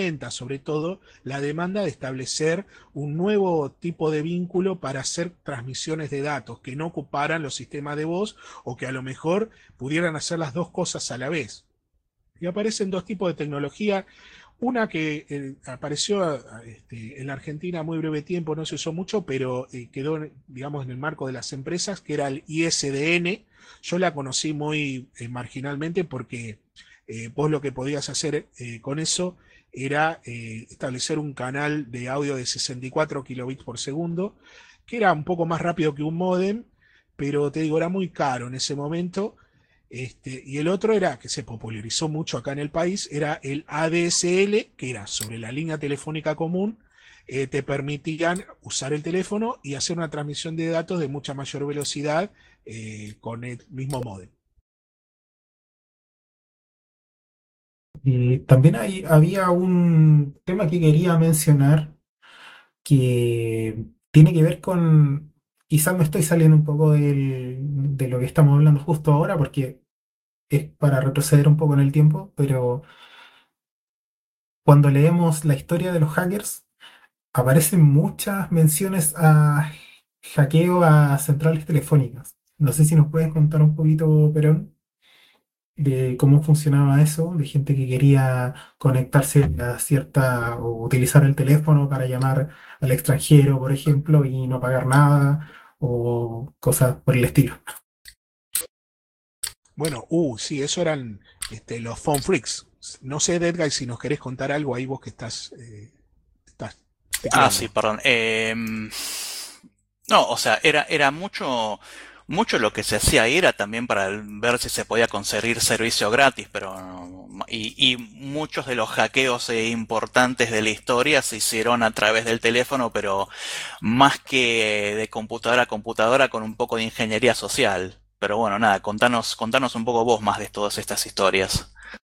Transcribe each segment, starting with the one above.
sobre todo la demanda de establecer un nuevo tipo de vínculo para hacer transmisiones de datos que no ocuparan los sistemas de voz o que a lo mejor pudieran hacer las dos cosas a la vez. Y aparecen dos tipos de tecnología. Una que apareció en la Argentina muy breve tiempo, no se usó mucho, pero quedó, digamos, en el marco de las empresas, que era el ISDN. Yo la conocí muy marginalmente porque vos lo que podías hacer con eso era establecer un canal de audio de 64 kilobits por segundo, que era un poco más rápido que un modem, pero te digo, era muy caro en ese momento. Y el otro era, que se popularizó mucho acá en el país, era el ADSL, que era sobre la línea telefónica común, te permitían usar el teléfono y hacer una transmisión de datos de mucha mayor velocidad con el mismo modem. Y también había un tema que quería mencionar que tiene que ver con, quizás me estoy saliendo un poco de lo que estamos hablando justo ahora, porque es para retroceder un poco en el tiempo, pero cuando leemos la historia de los hackers, aparecen muchas menciones a hackeo a centrales telefónicas. No sé si nos puedes contar un poquito, Perón, de cómo funcionaba eso, de gente que quería conectarse a cierta o utilizar el teléfono para llamar al extranjero, por ejemplo, y no pagar nada o cosas por el estilo. Bueno, sí, eso eran los phone freaks. No sé, Edgar, si nos querés contar algo ahí vos que estás Ah, sí, tecleando. perdón. No, o sea, era mucho lo que se hacía ahí era también para ver si se podía conseguir servicio gratis, pero y muchos de los hackeos importantes de la historia se hicieron a través del teléfono, pero más que de computadora a computadora con un poco de ingeniería social. Pero bueno, nada, contanos un poco vos más de todas estas historias.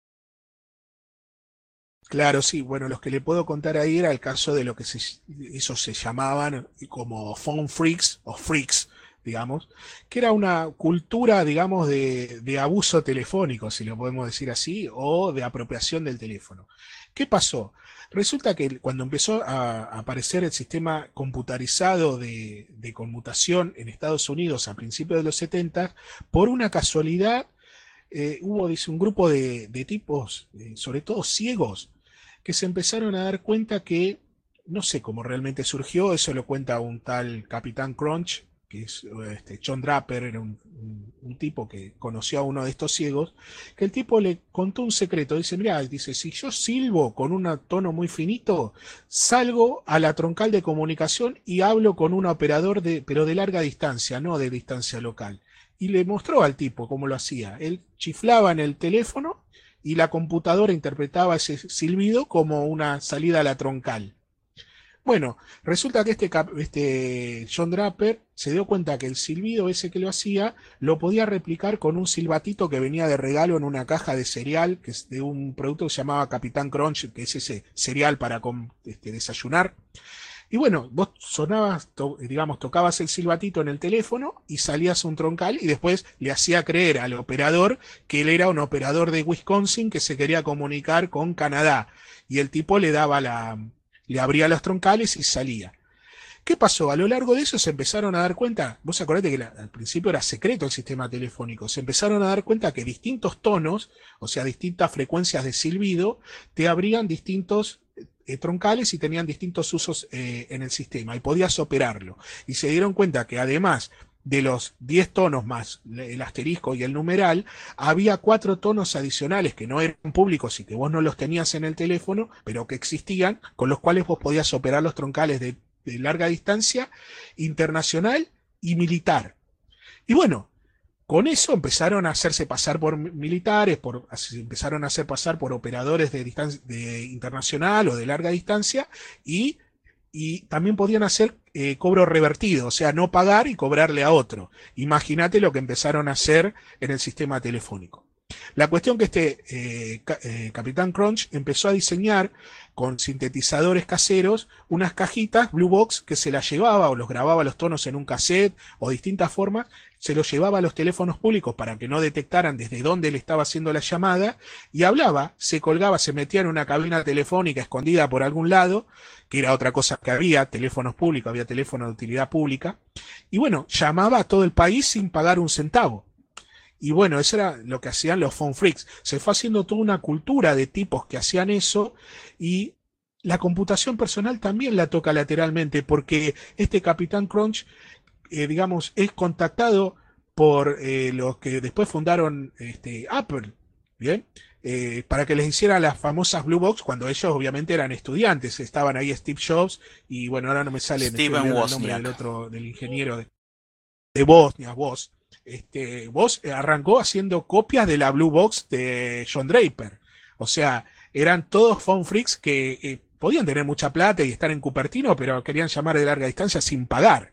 Claro, sí, bueno, los que le puedo contar ahí era el caso de lo que esos se llamaban como phone freaks o freaks, digamos, que era una cultura, digamos, de abuso telefónico, si lo podemos decir así, o de apropiación del teléfono. ¿Qué pasó? Resulta que cuando empezó a aparecer el sistema computarizado de conmutación en Estados Unidos a principios de los 70, por una casualidad hubo, dice, un grupo de tipos, sobre todo ciegos, que se empezaron a dar cuenta que, no sé cómo realmente surgió, eso lo cuenta un tal Capitán Crunch, que es John Draper, era un tipo que conoció a uno de estos ciegos, que el tipo le contó un secreto, dice, mira, dice, si yo silbo con un tono muy finito, salgo a la troncal de comunicación y hablo con un operador pero de larga distancia, no de distancia local. Y le mostró al tipo cómo lo hacía. Él chiflaba en el teléfono y la computadora interpretaba ese silbido como una salida a la troncal. Bueno, resulta que este John Draper se dio cuenta que el silbido ese que lo hacía lo podía replicar con un silbatito que venía de regalo en una caja de cereal, que es de un producto que se llamaba Capitán Crunch, que es ese cereal para desayunar. Y bueno, vos sonabas, digamos, tocabas el silbatito en el teléfono y salías un troncal y después le hacía creer al operador que él era un operador de Wisconsin que se quería comunicar con Canadá. Y el tipo le abría los troncales y salía. ¿Qué pasó? A lo largo de eso se empezaron a dar cuenta, vos acordate que al principio era secreto el sistema telefónico, se empezaron a dar cuenta que distintos tonos, o sea, distintas frecuencias de silbido, te abrían distintos troncales y tenían distintos usos en el sistema y podías operarlo. Y se dieron cuenta que además de los 10 tonos más el asterisco y el numeral, había 4 tonos adicionales que no eran públicos y que vos no los tenías en el teléfono, pero que existían, con los cuales vos podías operar los troncales de larga distancia, internacional y militar. Y bueno, con eso empezaron a hacerse pasar por militares, empezaron a hacer pasar por operadores de internacional o de larga distancia y, y también podían hacer cobro revertido, o sea, no pagar y cobrarle a otro. Imagínate lo que empezaron a hacer en el sistema telefónico. La cuestión que Capitán Crunch empezó a diseñar con sintetizadores caseros unas cajitas Blue Box que se las llevaba o los grababa los tonos en un cassette o distintas formas, se los llevaba a los teléfonos públicos para que no detectaran desde dónde le estaba haciendo la llamada y hablaba, se colgaba, se metía en una cabina telefónica escondida por algún lado, que era otra cosa que había, teléfonos públicos, había teléfono de utilidad pública, y bueno, llamaba a todo el país sin pagar un centavo. Y bueno, eso era lo que hacían los phone freaks. Se fue haciendo toda una cultura de tipos que hacían eso y la computación personal también la toca lateralmente porque este Capitán Crunch, digamos, es contactado por los que después fundaron Apple, ¿bien? Para que les hicieran las famosas Blue Box cuando ellos obviamente eran estudiantes. Estaban ahí Steve Jobs y bueno, ahora no me sale el nombre del otro, del ingeniero de Bosnia, Voss. Voss arrancó haciendo copias de la Blue Box de John Draper. O sea, eran todos phone freaks que podían tener mucha plata y estar en Cupertino, pero querían llamar de larga distancia sin pagar.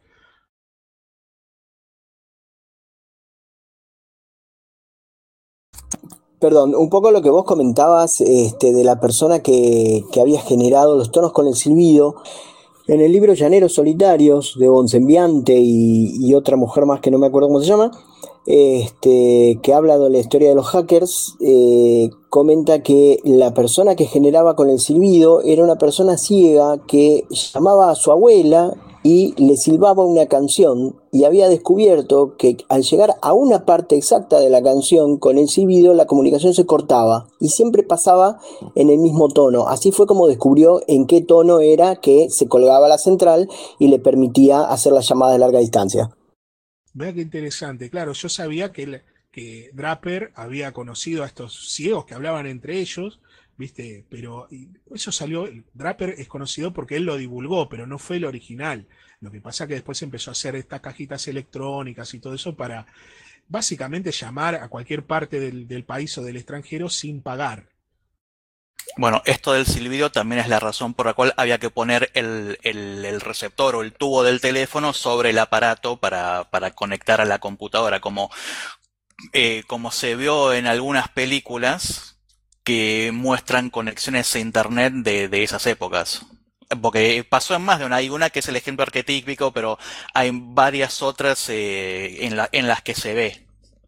Perdón, un poco lo que vos comentabas de la persona que había generado los tonos con el silbido. En el libro Llaneros Solitarios de Bonsembiante y otra mujer más que no me acuerdo cómo se llama, que habla de la historia de los hackers, comenta que la persona que generaba con el silbido era una persona ciega que llamaba a su abuela y le silbaba una canción y había descubierto que al llegar a una parte exacta de la canción con el silbido la comunicación se cortaba y siempre pasaba en el mismo tono. Así fue como descubrió en qué tono era que se colgaba la central y le permitía hacer las llamadas de larga distancia. Vea qué interesante. Claro, yo sabía que Draper había conocido a estos ciegos que hablaban entre ellos, ¿viste? Pero eso salió. Draper es conocido porque él lo divulgó, pero no fue el original. Lo que pasa es que después empezó a hacer estas cajitas electrónicas y todo eso para básicamente llamar a cualquier parte del país o del extranjero sin pagar. Bueno, esto del silbido también es la razón por la cual había que poner el receptor o el tubo del teléfono sobre el aparato para conectar a la computadora, como se vio en algunas películas que muestran conexiones a internet de esas épocas. Porque pasó en más de una, hay una que es el ejemplo arquetípico, pero hay varias otras en las que se ve.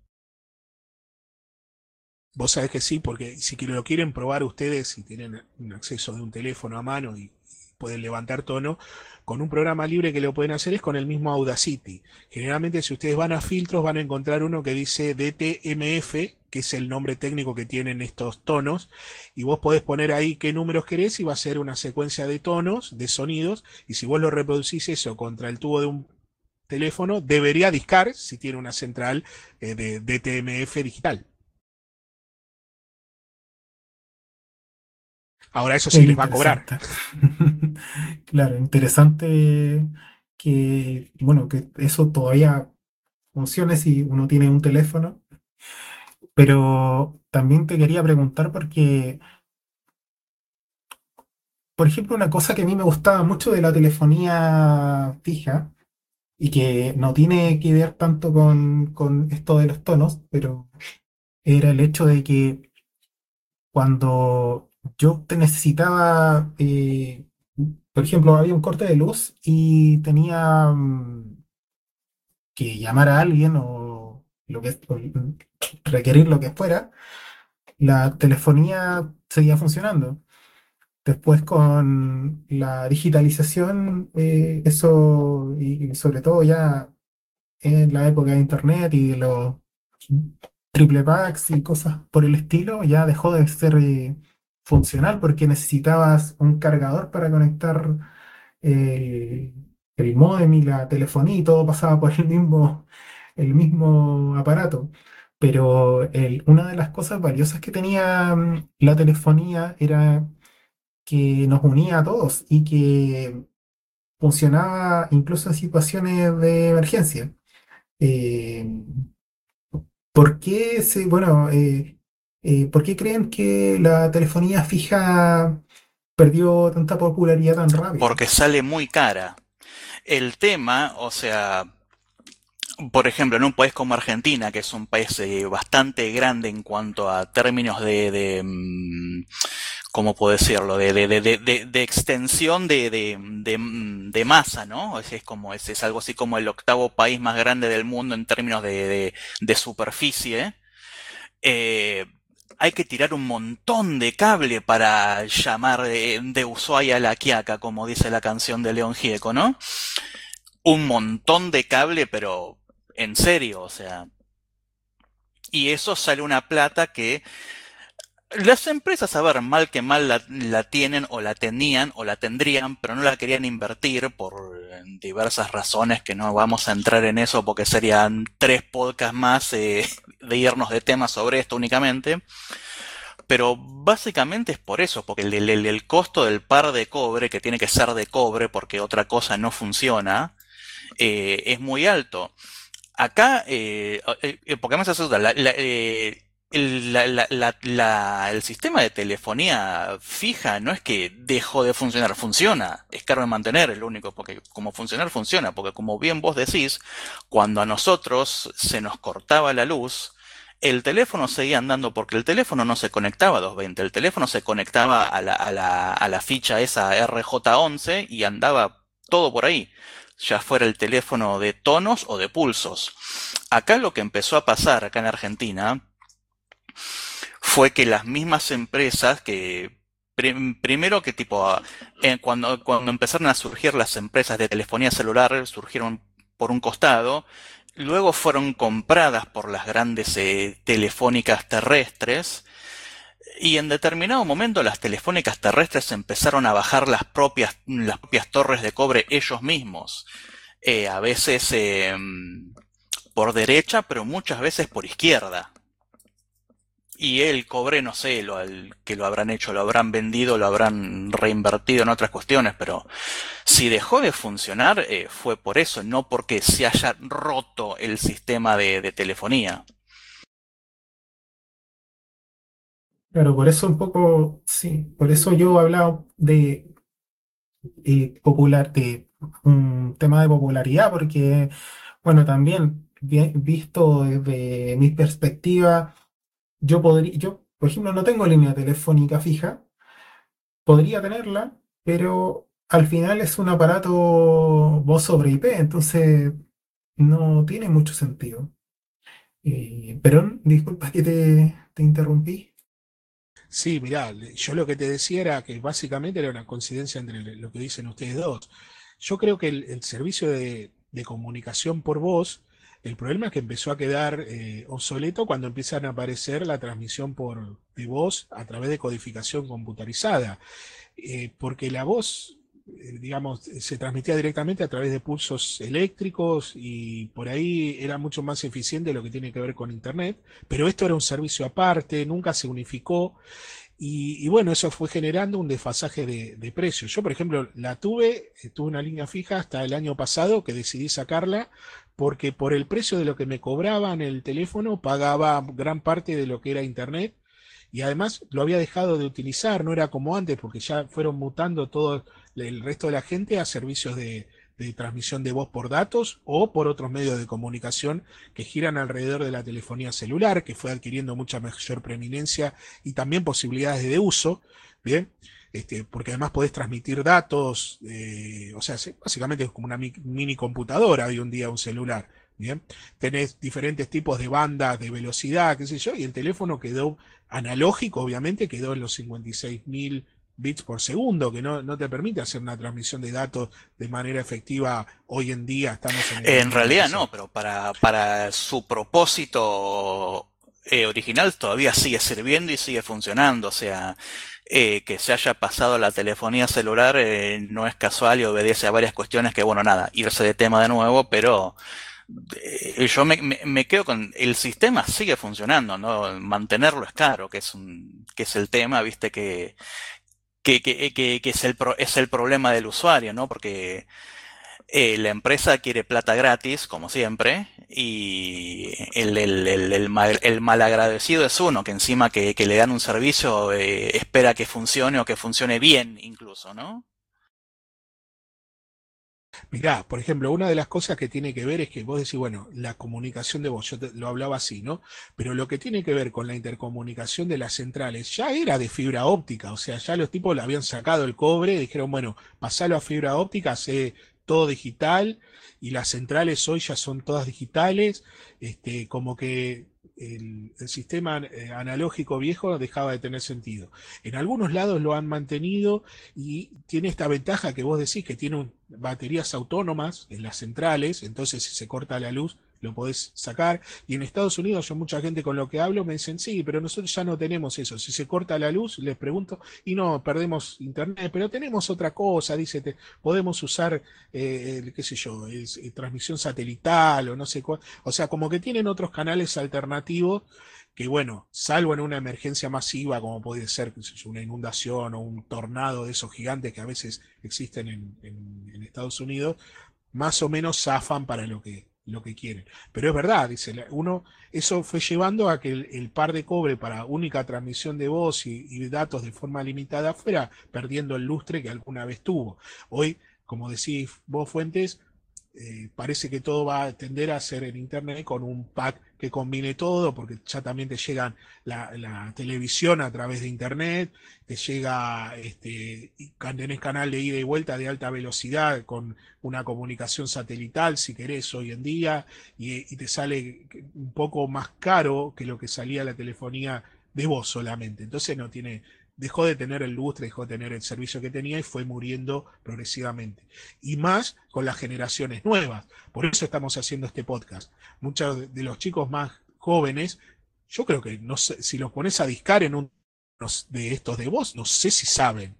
Vos sabés que sí, porque si lo quieren probar ustedes, si tienen un acceso de un teléfono a mano y pueden levantar tono, con un programa libre que lo pueden hacer es con el mismo Audacity. Generalmente si ustedes van a filtros van a encontrar uno que dice DTMF, que es el nombre técnico que tienen estos tonos, y vos podés poner ahí qué números querés y va a ser una secuencia de tonos, de sonidos, y si vos lo reproducís eso contra el tubo de un teléfono, debería discar si tiene una central de DTMF digital. Ahora eso sí les va a cobrar. Claro, interesante que, bueno, que eso todavía funcione si uno tiene un teléfono, pero también te quería preguntar porque, por ejemplo, una cosa que a mí me gustaba mucho de la telefonía fija y que no tiene que ver tanto con esto de los tonos, pero era el hecho de que cuando yo te necesitaba, por ejemplo, había un corte de luz y tenía que llamar a alguien o requerir lo que fuera, la telefonía seguía funcionando. Después con la digitalización, eso, y sobre todo ya en la época de internet y de los triple packs y cosas por el estilo, ya dejó de ser funcional porque necesitabas un cargador para conectar el, el módem y la telefonía y todo pasaba por el mismo aparato. Pero una de las cosas valiosas que tenía la telefonía era que nos unía a todos y que funcionaba incluso en situaciones de emergencia. Eh, ¿Por qué por qué creen que la telefonía fija perdió tanta popularidad tan rápido? Porque sale muy cara. El tema, o sea, por ejemplo, en un país como Argentina, que es un país bastante grande en cuanto a términos de ¿cómo puedo decirlo? De extensión de masa, ¿no? Es algo así como el octavo país más grande del mundo en términos de superficie. Eh, Hay que tirar un montón de cable para llamar de Ushuaia a La Quiaca, como dice la canción de León Gieco, ¿no? Un montón de cable, pero en serio, o sea. Y eso sale una plata que las empresas, a ver, mal que mal la tienen o la tenían o la tendrían, pero no la querían invertir por diversas razones que no vamos a entrar en eso porque serían 3 podcasts más de irnos de temas sobre esto únicamente. Pero básicamente es por eso, porque el costo del par de cobre, que tiene que ser de cobre porque otra cosa no funciona, es muy alto. Acá, porque además eso, el sistema de telefonía fija no es que dejó de funcionar, funciona, es caro de mantener, es lo único, porque como funcionar funciona, porque como bien vos decís, cuando a nosotros se nos cortaba la luz, el teléfono seguía andando porque el teléfono no se conectaba a 220, el teléfono se conectaba a la ficha esa RJ11 y andaba todo por ahí, ya fuera el teléfono de tonos o de pulsos. Acá lo que empezó a pasar, acá en Argentina, fue que las mismas empresas que primero que tipo cuando empezaron a surgir las empresas de telefonía celular surgieron por un costado, luego fueron compradas por las grandes telefónicas terrestres y en determinado momento las telefónicas terrestres empezaron a bajar las propias torres de cobre ellos mismos, a veces por derecha pero muchas veces por izquierda. Y el cobre, no sé, que lo habrán hecho, lo habrán vendido, lo habrán reinvertido en otras cuestiones, pero si dejó de funcionar fue por eso, no porque se haya roto el sistema de telefonía. Claro, por eso un poco, sí, por eso yo hablaba de de un tema de popularidad, porque, bueno, también visto desde mi perspectiva, yo, por ejemplo, no tengo línea telefónica fija, podría tenerla, pero al final es un aparato voz sobre IP, entonces no tiene mucho sentido. Pero, disculpa que te interrumpí. Sí, mirá, yo lo que te decía era que básicamente era una coincidencia entre lo que dicen ustedes dos. Yo creo que el servicio de comunicación por voz, el problema es que empezó a quedar obsoleto cuando empiezan a aparecer la transmisión de voz a través de codificación computarizada. Porque la voz, digamos, se transmitía directamente a través de pulsos eléctricos y por ahí era mucho más eficiente lo que tiene que ver con Internet, pero esto era un servicio aparte, nunca se unificó y bueno, eso fue generando un desfasaje de precios. Yo, por ejemplo, tuve una línea fija hasta el año pasado que decidí sacarla porque por el precio de lo que me cobraban el teléfono pagaba gran parte de lo que era Internet y además lo había dejado de utilizar, no era como antes, porque ya fueron mutando todo el resto de la gente a servicios de transmisión de voz por datos o por otros medios de comunicación que giran alrededor de la telefonía celular, que fue adquiriendo mucha mayor preeminencia y también posibilidades de uso, ¿bien? Porque además podés transmitir datos, o sea, básicamente es como una mini computadora hoy un día un celular. Bien, tenés diferentes tipos de bandas de velocidad, qué sé yo, y el teléfono quedó analógico, obviamente, quedó en los 56.000 bits por segundo, que no te permite hacer una transmisión de datos de manera efectiva hoy en día, estamos en el En realidad 2026. no, pero para su propósito original todavía sigue sirviendo y sigue funcionando. O sea, que se haya pasado a la telefonía celular no es casual y obedece a varias cuestiones que, bueno, nada, irse de tema de nuevo, pero yo me quedo con el sistema sigue funcionando, ¿no? Mantenerlo es caro, que es el tema, viste, que es el problema del usuario, ¿no? Porque la empresa quiere plata gratis, como siempre, y el malagradecido es uno, que encima que le dan un servicio espera que funcione o que funcione bien incluso, ¿no? Mirá, por ejemplo, una de las cosas que tiene que ver es que vos decís, bueno, la comunicación de voz, lo hablaba así, ¿no? Pero lo que tiene que ver con la intercomunicación de las centrales ya era de fibra óptica, o sea, ya los tipos le habían sacado el cobre, dijeron, bueno, pasalo a fibra óptica, hace todo digital, y las centrales hoy ya son todas digitales, como que el sistema analógico viejo dejaba de tener sentido. En algunos lados lo han mantenido y tiene esta ventaja que vos decís que tiene baterías autónomas en las centrales, entonces si se corta la luz lo podés sacar. Y en Estados Unidos, yo mucha gente con lo que hablo me dicen, sí, pero nosotros ya no tenemos eso. Si se corta la luz, les pregunto, y no, perdemos internet, pero tenemos otra cosa, dice, podemos usar, qué sé yo, transmisión satelital o no sé cuál. O sea, como que tienen otros canales alternativos que bueno, salvo en una emergencia masiva como puede ser una inundación o un tornado de esos gigantes que a veces existen en Estados Unidos, más o menos zafan para lo que quieren. Pero es verdad, dice, uno, eso fue llevando a que el par de cobre para única transmisión de voz y datos de forma limitada fuera perdiendo el lustre que alguna vez tuvo. Hoy, como decís vos, Fuentes, parece que todo va a tender a ser en Internet con un pack que combine todo, porque ya también te llegan la televisión a través de Internet, te llega, tenés canal de ida y vuelta de alta velocidad con una comunicación satelital, si querés, hoy en día, y te sale un poco más caro que lo que salía la telefonía de voz solamente. Entonces no tiene, dejó de tener el lustre, dejó de tener el servicio que tenía y fue muriendo progresivamente. Y más con las generaciones nuevas. Por eso estamos haciendo este podcast. Muchos de los chicos más jóvenes, yo creo que no sé, si los pones a discar en uno de estos de voz, no sé si saben.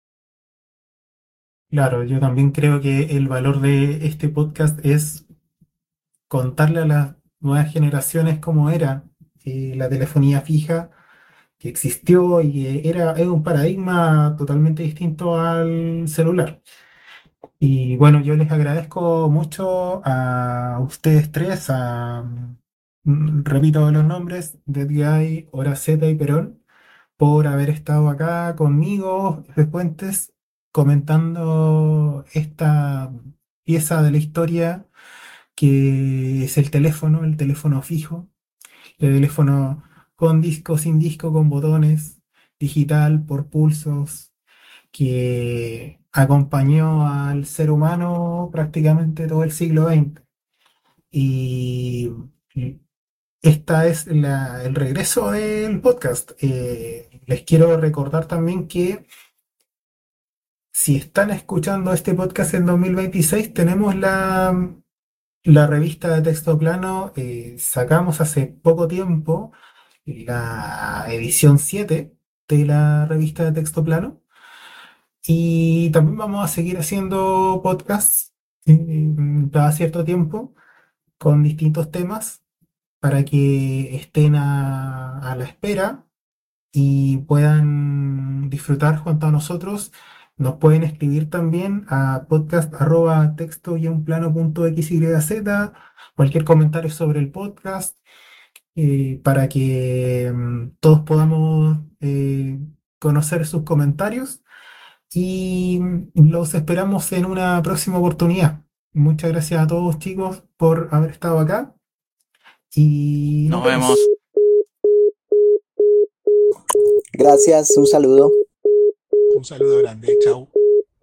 Claro, yo también creo que el valor de este podcast es contarle a las nuevas generaciones cómo era la telefonía fija que existió y que es un paradigma totalmente distinto al celular. Y bueno, yo les agradezco mucho a ustedes tres, repito los nombres, Dead Guy, Hora Z y Perón, por haber estado acá conmigo, de Puentes, comentando esta pieza de la historia que es el teléfono fijo, el teléfono con disco, sin disco, con botones, digital, por pulsos, que acompañó al ser humano prácticamente todo el siglo XX. Y esta es el regreso del podcast. Les quiero recordar también que si están escuchando este podcast en 2026, tenemos la revista de texto plano. Sacamos hace poco tiempo la edición 7 de la revista de texto plano. Y también vamos a seguir haciendo podcasts cada cierto tiempo con distintos temas para que estén a la espera y puedan disfrutar junto a nosotros. Nos pueden escribir también a podcast@texto-plano.xyz, cualquier comentario sobre el podcast, para que todos podamos conocer sus comentarios y los esperamos en una próxima oportunidad. Muchas gracias a todos, chicos, por haber estado acá y nos Nos vemos. vemos. Gracias, un saludo. Un saludo grande, chau.